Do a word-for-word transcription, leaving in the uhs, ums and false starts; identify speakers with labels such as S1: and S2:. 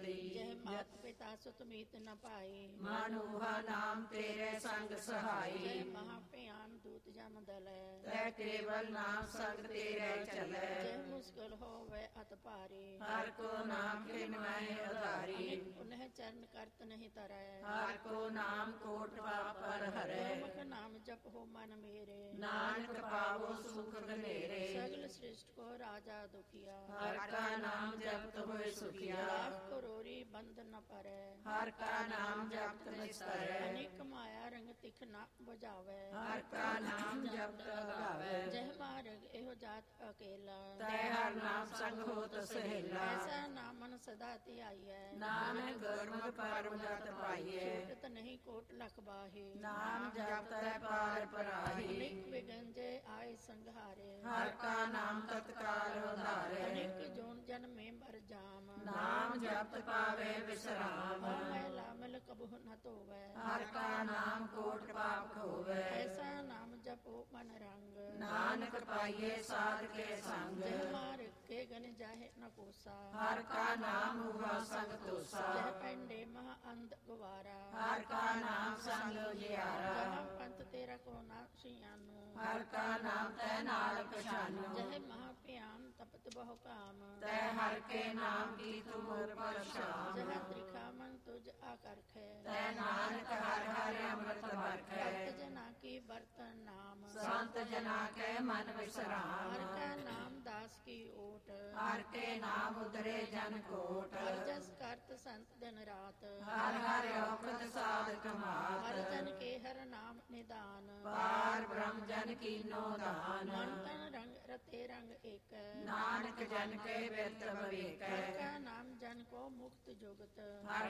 S1: ਲਈ।
S2: ਜਹ ਮਾਤ ਪਿਤਾ ਸੁਤ ਮੀਤ ਨ ਪਾਏ,
S1: ਮਾਨੂਹਾ ਨਾਮ ਤੇਰੇ ਸੰਗ
S2: ਜੈ
S1: ਸਹਾਈ।
S2: ਮਹਾ ਭਿਆਨ ਦੂਤ ਜਨ ਦਲੈ,
S1: ਤੈ ਕੇਵਲ ਨਾਮ ਸੰਗ ਤੇਰੇ ਚਲੈ।
S2: ਜਹ ਮੁਸ਼ਕਿਲ ਹੋਵੇ ਅਤ ਭਾਰੇ,
S1: ਹਰ ਕੋ ਨਾਮ ਖਿਨ ਮੈਂ ਉਧਾਰੀ।
S2: ਪੁਨਹ ਚਰਨ ਕਰਤ ਨਹੀਂ ਤਰੈ,
S1: ਹਰ ਕੋ ਨਾਮ ਕੋਟ ਪਾਪਰ ਹਰੈ।
S2: ਮੁਖ ਨਾਮ ਜਪ ਹੋ ਮਨ ਮੇਰੇ,
S1: ਨਾਨਕ ਪਾਵੋ ਸੁਖ ਘਨੇਰੇ।
S2: ਸਗਲ ਸ੍ਰਿਸ਼ਟ ਕੋ ਰਾਜਾ ਦੁਖੀਆ,
S1: ਹਰ ਕਾ ਨਾਮ ਜਪਤ ਹੋਏ ਸੁਖੀਆ।
S2: ਲਾਖ ਕਰੋੜੀ ਬੰਦ ਨ ਪਰੈ,
S1: ਹਰ ਕਾ ਨਾਮ ਜਪਤ ਨਿਸਤਰੈ।
S2: ਅਨੇਕ ਮਾਇਆ ਰੰਗ ਤਿਖ ਨ ਬੁਝਾਵੈ,
S1: ਹਰ ਕਾ ਨਾਮ ਜਪਤ ਗਾਵੈ।
S2: ਜਹ ਮਾਰਗ ਇਹੋ ਜਾਤ ਅਕੇਲਾ,
S1: ਤੈ ਹਰ ਨਾਮ ਸੰਗ ਹੋਤ ਸਹੇਲਾ।
S2: ਐਸਾ ਨਾਮਨ ਸਦਾ ਧਿਆਈਐ,
S1: ਨਾਨਕ ਗੁਰਮੁਖ ਪਰਮ ਗਤ ਪਾਈਐ।
S2: ਛੂਟਤ ਨਹੀਂ ਕੋਟ ਲਖ ਬਾਹੇ,
S1: ਨਾਮ ਜਪਤੈ ਪਾਰ ਪਰਾਹੀ।
S2: ਅਨੇਕ ਵਿਗਨ ਜੇ ਆਏ ਸੰਘਾਰੇ,
S1: ਹਰ ਕਾ ਨਾਮ ਤਤਕਾਲ ਉਧਾਰੈ।
S2: ਅਨੇਕ ਜੋਨ ਜਨਮੇ ਮਰ ਜਾਮ,
S1: ਨਾਮ ਜਪਤ ਪਾਵੇ ਵਿਸਰਾਮ।
S2: ਹਉ ਮੈਲਾ ਮਿਲ ਕਬਹੁ ਨ ਧੋਵੈ,
S1: ਹਰ ਕਾ ਨਾਮ ਕੋਟ ਪਾਪ ਖੋਵੈ।
S2: ਐਸਾ ਨਾਮ ਜਪੋ ਮਨ ਰੰਗ,
S1: ਨਾਨਕ ਪਾਈਏ ਸਾਧ ਕੇ ਸੰਗ।
S2: ਜਹ ਮਾਰਗ ਕੇ ਗਨ ਜਾਹੇ ਨ ਕੋਸਾ,
S1: ਹਰ ਕਾ ਨਾਮ ਹੁਆ ਸੰਗ ਤੋਸਾ।
S2: ਜਹ ਪੈਂਡੇ ਮਹਾ ਅੰਧ ਗਵਾਰਾ,
S1: ਹਰ ਕਾ ਨਾਮ ਸੰਗ ਉਜਿਆਰਾ।
S2: ਜਹਾਂ ਪੰਥ ਤੇਰਾ ਕੋ ਨਾ ਸਿਆਨੋ,
S1: ਹਰ ਕਾ ਨਾਮ ਤੈ ਨਾਲ ਪਛਾਨੋ।
S2: ਜਹ ਮਹਾ ਭਿਆਨ ਤਪਤ ਬਹੁ ਕਾਮ,
S1: ਤੈ ਹਰ ਕੇ ਨਾਮ ਕੀ ਤੁਮ ਪਰਸ਼ਾਮ।
S2: ਜਹ ਤ੍ਰਿਖਾ ਮਨ ਤੁਜ ਆਕਰਖੈ,
S1: ਤੈ ਨਾਨਕ ਹਰ ਹਰ ਅੰਮ੍ਰਿਤ ਵਰਖੈ।
S2: ਭਗਤ ਜਨਾ ਕੀ ਬਰਤਨ ਨਾਮ,
S1: ਸੰਤ ਜਨਾ ਕੈ ਮਨ ਵਿਸਰਾਮ।
S2: ਹਰ ਕਾ ਨਾਮ ਦਾਸ ਕੀ ਓਟ,
S1: ਹਰ ਕੇ ਨਾਮ ਉਦਰੇ ਜਨ ਕੋਟ।
S2: ਹਰ ਜਸ ਕਰਤ ਸੰਤ ਦਿਨ ਰਾਤ,
S1: ਹਰ ਹਰ ਔਖਦ ਸਾਧਕ ਮਾਤ।
S2: ਹਰ ਜਨ ਕੇ ਹਰ ਨਾਮ ਨਿਦਾਨ,
S1: ਪਾਰ ਬ੍ਰਹਮ ਜਨ ਕੀਨੋ ਦਾਨ।
S2: ਮਨ ਤਨ ਰੰਗ ਰਤੇ ਰੰਗ ਏਕ,
S1: ਨਾਨਕ ਜਨ ਕੇ ਬਿਰਤ
S2: ਹਰ
S1: ਬਵੇਕੈ।
S2: ਕਾ ਨਾਮ ਜਨ ਕੋ ਮੁਕਤ ਜੁਗਤ,
S1: ਹਰ